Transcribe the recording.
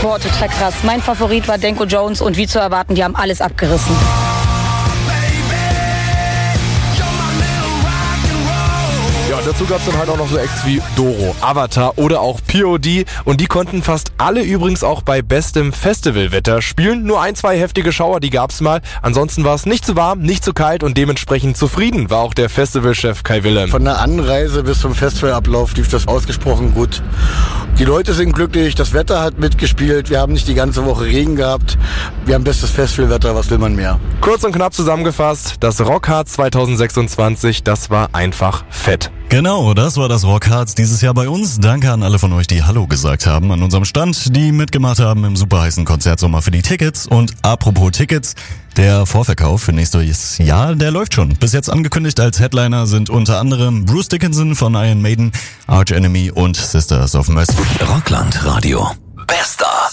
Boah, total krass. Mein Favorit war Danko Jones und wie zu erwarten, die haben alles abgerissen. Ja, dazu gab es dann halt auch noch so Acts wie Doro, Avatar oder auch POD und die konnten fast alle übrigens auch bei bestem Festivalwetter spielen. Nur 1-2 heftige Schauer, die gab's mal. Ansonsten war es nicht zu warm, nicht zu kalt und dementsprechend zufrieden war auch der Festivalchef Kai Wilhelm. Von der Anreise bis zum Festivalablauf lief das ausgesprochen gut. Die Leute sind glücklich, das Wetter hat mitgespielt, wir haben nicht die ganze Woche Regen gehabt. Wir haben bestes Festivalwetter, was will man mehr? Kurz und knapp zusammengefasst, das Rockharz 2026, das war einfach fett. Genau, das war das Rockharz dieses Jahr bei uns. Danke an alle von euch, die Hallo gesagt haben an unserem Stand, die mitgemacht haben im super heißen Konzertsommer für die Tickets. Und apropos Tickets, der Vorverkauf für nächstes Jahr, der läuft schon. Bis jetzt angekündigt als Headliner sind unter anderem Bruce Dickinson von Iron Maiden, Arch Enemy und Sisters of Mercy. Rockland Radio. Bester.